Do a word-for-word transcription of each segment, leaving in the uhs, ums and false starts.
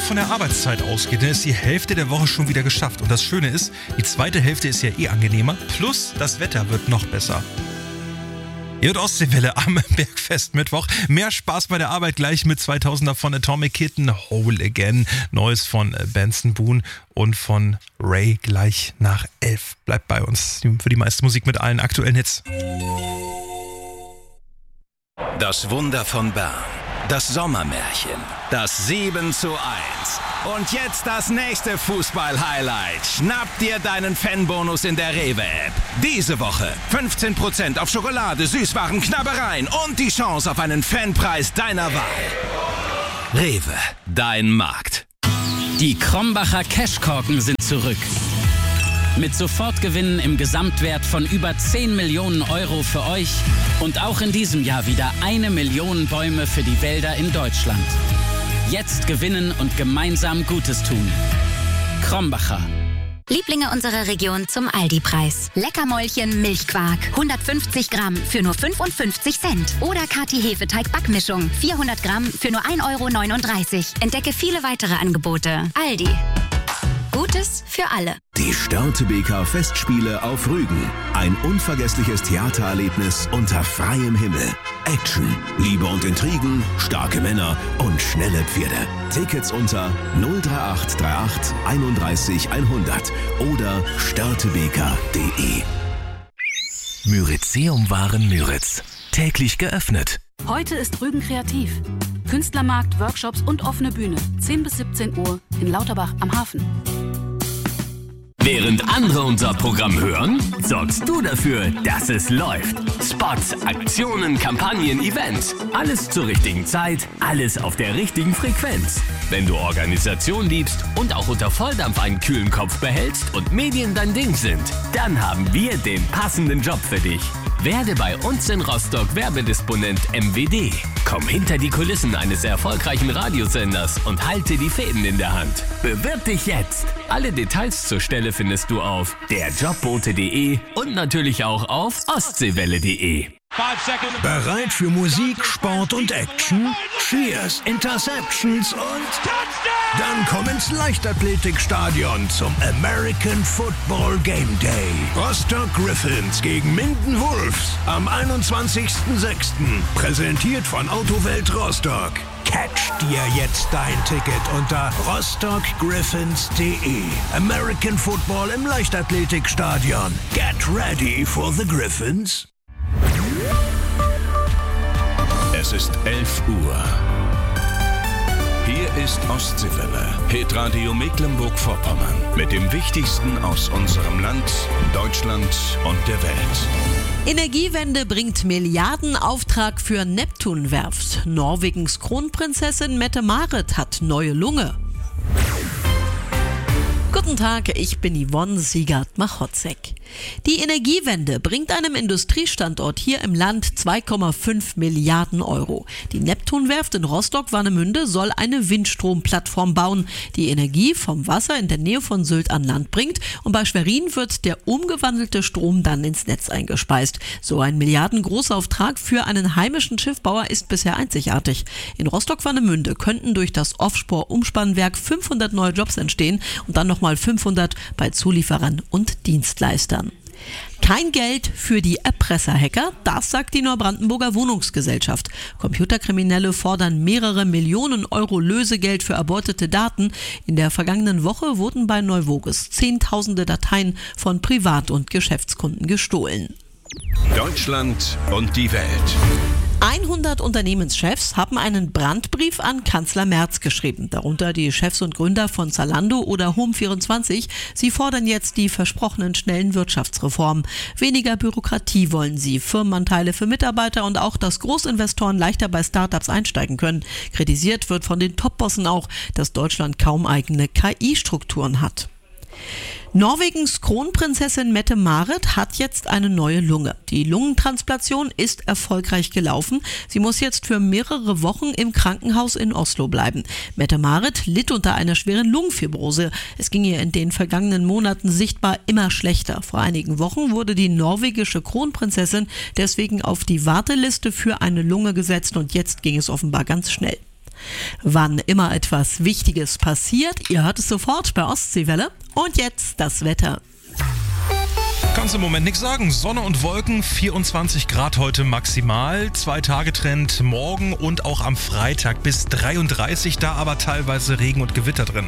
von der Arbeitszeit ausgeht, dann ist die Hälfte der Woche schon wieder geschafft. Und das Schöne ist, die zweite Hälfte ist ja eh angenehmer, plus das Wetter wird noch besser. Ihr hört Ostseewelle am Bergfest Mittwoch. Mehr Spaß bei der Arbeit gleich mit zweitausender von Atomic Kitten, Whole Again. Neues von Benson Boone und von Ray gleich nach elf. Bleibt bei uns für die meiste Musik mit allen aktuellen Hits. Das Wunder von Bern. Das Sommermärchen. Das sieben zu eins. Und jetzt das nächste Fußball-Highlight. Schnapp dir deinen Fanbonus in der Rewe-App. Diese Woche fünfzehn Prozent auf Schokolade, Süßwaren, Knabbereien und die Chance auf einen Fanpreis deiner Wahl. Rewe, dein Markt. Die Krombacher Cashkorken sind zurück. Mit Sofortgewinnen im Gesamtwert von über zehn Millionen Euro für euch und auch in diesem Jahr wieder eine Million Bäume für die Wälder in Deutschland. Jetzt gewinnen und gemeinsam Gutes tun. Krombacher. Lieblinge unserer Region zum Aldi-Preis. Leckermäulchen Milchquark. hundertfünfzig Gramm für nur fünfundfünfzig Cent. Oder Kati Hefeteig-Backmischung. vierhundert Gramm für nur ein Euro neununddreißig. Entdecke viele weitere Angebote. Aldi. Gutes für alle. Die Störtebeker Festspiele auf Rügen. Ein unvergessliches Theatererlebnis unter freiem Himmel. Action, Liebe und Intrigen, starke Männer und schnelle Pferde. Tickets unter null drei acht drei acht einunddreißig hundert oder störtebeker punkt de. Myrizeum-Waren Müritz. Täglich geöffnet. Heute ist Rügen kreativ. Künstlermarkt, Workshops und offene Bühne. zehn bis siebzehn Uhr in Lauterbach am Hafen. Während andere unser Programm hören, sorgst du dafür, dass es läuft. Spots, Aktionen, Kampagnen, Events. Alles zur richtigen Zeit, alles auf der richtigen Frequenz. Wenn du Organisation liebst und auch unter Volldampf einen kühlen Kopf behältst und Medien dein Ding sind, dann haben wir den passenden Job für dich. Werde bei uns in Rostock Werbedisponent M W D. Komm hinter die Kulissen eines erfolgreichen Radiosenders und halte die Fäden in der Hand. Bewirb dich jetzt. Alle Details zur Stelle findest du auf der jobbote punkt de und natürlich auch auf ostseewelle punkt de. Bereit für Musik, Sport und Action? Cheers, Interceptions und dann komm ins Leichtathletikstadion zum American Football Game Day. Rostock Griffins gegen Minden Wolves am einundzwanzigsten sechsten Präsentiert von Autowelt Rostock. Catch dir jetzt dein Ticket unter rostock griffins punkt de. American Football im Leichtathletikstadion. Get ready for the Griffins. Es ist elf Uhr. Hier ist Ostseewelle, Hitradio Mecklenburg-Vorpommern. Mit dem Wichtigsten aus unserem Land, Deutschland und der Welt. Energiewende bringt Milliardenauftrag für Neptunwerft. Norwegens Kronprinzessin Mette-Marit hat neue Lunge. Guten Tag, ich bin Yvonne Siegert-Machotzek. Die Energiewende bringt einem Industriestandort hier im Land zwei Komma fünf Milliarden Euro. Die Neptunwerft in Rostock-Warnemünde soll eine Windstromplattform bauen, die Energie vom Wasser in der Nähe von Sylt an Land bringt, und bei Schwerin wird der umgewandelte Strom dann ins Netz eingespeist. So ein Milliarden-Großauftrag für einen heimischen Schiffbauer ist bisher einzigartig. In Rostock-Warnemünde könnten durch das Offshore-Umspannwerk fünfhundert neue Jobs entstehen und dann nochmal fünfhundert bei Zulieferern und Dienstleistern. Kein Geld für die Erpresserhacker, das sagt die Neubrandenburger Wohnungsgesellschaft. Computerkriminelle fordern mehrere Millionen Euro Lösegeld für erbeutete Daten. In der vergangenen Woche wurden bei Neuvoges Zehntausende Dateien von Privat- und Geschäftskunden gestohlen. Deutschland und die Welt. hundert Unternehmenschefs haben einen Brandbrief an Kanzler Merz geschrieben, darunter die Chefs und Gründer von Zalando oder Home vierundzwanzig. Sie fordern jetzt die versprochenen schnellen Wirtschaftsreformen. Weniger Bürokratie wollen sie, Firmenanteile für Mitarbeiter und auch, dass Großinvestoren leichter bei Startups einsteigen können. Kritisiert wird von den Topbossen auch, dass Deutschland kaum eigene K I-Strukturen hat. Norwegens Kronprinzessin Mette-Marit hat jetzt eine neue Lunge. Die Lungentransplantation ist erfolgreich gelaufen. Sie muss jetzt für mehrere Wochen im Krankenhaus in Oslo bleiben. Mette-Marit litt unter einer schweren Lungenfibrose. Es ging ihr in den vergangenen Monaten sichtbar immer schlechter. Vor einigen Wochen wurde die norwegische Kronprinzessin deswegen auf die Warteliste für eine Lunge gesetzt und jetzt ging es offenbar ganz schnell. Wann immer etwas Wichtiges passiert, ihr hört es sofort bei Ostseewelle. Und jetzt das Wetter. Kannst im Moment nichts sagen. Sonne und Wolken, vierundzwanzig Grad heute maximal. Zwei-Tage-Trend morgen und auch am Freitag bis dreiunddreißig, da aber teilweise Regen und Gewitter drin.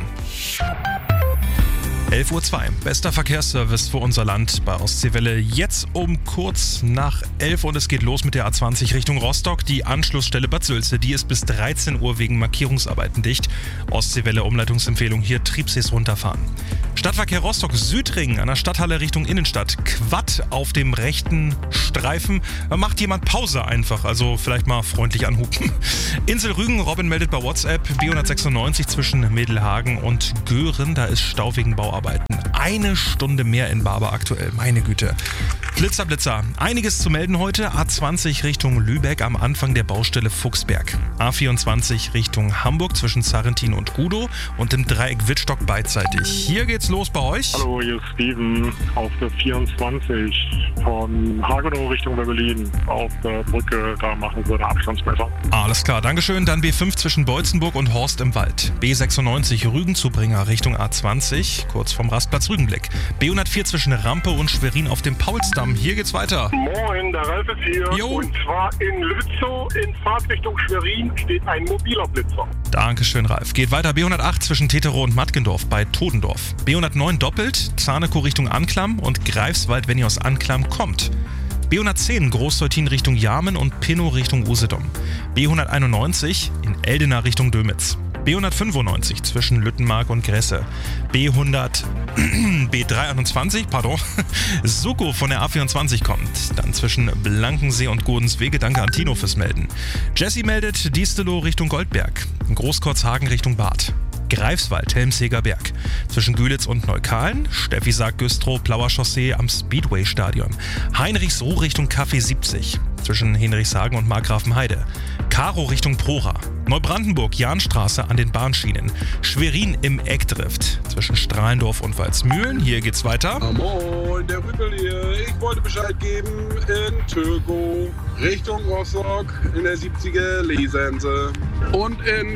elf Uhr zwei. Bester Verkehrsservice für unser Land bei Ostseewelle. Jetzt um kurz nach elf und es geht los mit der A zwanzig Richtung Rostock. Die Anschlussstelle Bad Sülze, die ist bis dreizehn Uhr wegen Markierungsarbeiten dicht. Ostseewelle Umleitungsempfehlung hier, Triebsees runterfahren. Stadtverkehr Rostock-Südring an der Stadthalle Richtung Innenstadt. Quad auf dem rechten Streifen. Da macht jemand Pause einfach, also vielleicht mal freundlich anhupen. Insel Rügen, Robin meldet bei WhatsApp. B hundertsechsundneunzig zwischen Mädelhagen und Göhren, da ist Stau wegen Bauarbeiten. Eine Stunde mehr in Barber aktuell, meine Güte. Blitzer, Blitzer. Einiges zu melden heute. A zwanzig Richtung Lübeck am Anfang der Baustelle Fuchsberg. A vierundzwanzig Richtung Hamburg zwischen Sarrentin und Gudow und im Dreieck Wittstock beidseitig. Hier geht's los bei euch. Hallo, hier ist Steven auf der vierundzwanzig von Hagenow Richtung Berlin. Auf der Brücke, da machen sie eine Abstandsmesser. Alles klar, Dankeschön. Dann B fünf zwischen Beutzenburg und Horst im Wald. B sechsundneunzig Rügenzubringer Richtung A zwanzig, kurz vom Rastplatz Rügenblick. B hundertvier zwischen Rampe und Schwerin auf dem Paulsdamm. Hier geht's weiter. Moin, der Ralf ist hier. Jo. Und zwar in Lützow in Fahrtrichtung Schwerin steht ein mobiler Blitzer. Dankeschön, Ralf. Geht weiter. B hundertacht zwischen Teterow und Mattgendorf bei Todendorf. B hundertneun doppelt, Zarnekow Richtung Anklam und Greifswald, wenn ihr aus Anklam kommt. B hundertzehn Großteutin Richtung Jarmen und Pinnow Richtung Usedom. B hunderteinundneunzig in Eldena Richtung Dömitz. B hundertfünfundneunzig zwischen Lüttenmark und Gresse. B hundert, B dreihunderteinundzwanzig, pardon, Suckow von der A vierundzwanzig kommt. Dann zwischen Blankensee und Gurdenswege. Danke an Tino fürs Melden. Jesse meldet Diestelow Richtung Goldberg. Großkorzhagen Richtung Bad. Greifswald, Helmseger Berg. Zwischen Gülitz und Neukalen. Steffi sagt Güstrow, Plauer Chaussee am Speedway-Stadion. Heinrichsruh Richtung Café siebzig. Zwischen Henrichshagen und Markgrafenheide. Karow Richtung Prora. Neubrandenburg, Jahnstraße an den Bahnschienen. Schwerin im Eckdrift. Zwischen Strahlendorf und Walsmühlen. Hier geht's weiter. Moin, der Rüppel hier. Ich wollte Bescheid geben in Tögow, Richtung Rostock, in der siebziger Lesense. Und in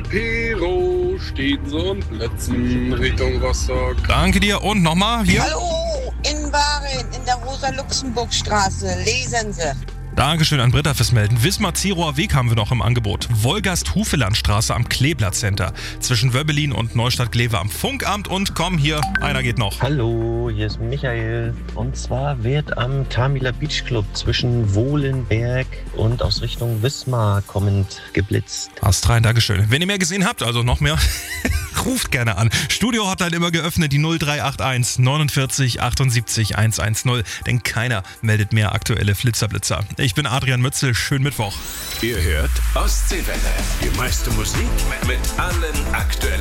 Pero stehen sie und blitzen Richtung Rostock. Danke dir und nochmal hier. Hallo, in Waren, in der Rosa-Luxemburg-Straße, Lesense. Dankeschön an Britta fürs Melden. Wismar-Zerower Weg haben wir noch im Angebot. Wolgast-Hufelandstraße am Kleeblatt Center. Zwischen Wöbbelin und Neustadt-Glewe am Funkamt. Und komm, hier, einer geht noch. Hallo, hier ist Michael. Und zwar wird am Tamiler Beach Club zwischen Wohlenberg und aus Richtung Wismar kommend geblitzt. Ast rein, Dankeschön. Wenn ihr mehr gesehen habt, also noch mehr, ruft gerne an. Studio-Hotline immer geöffnet, die null drei acht eins neunundvierzig achtundsiebzig hundertzehn. Denn keiner meldet mehr aktuelle Flitzerblitzer. Ich bin Adrian Mützel, schönen Mittwoch. Ihr hört Ostseewelle. Die meiste Musik mit allen aktuellen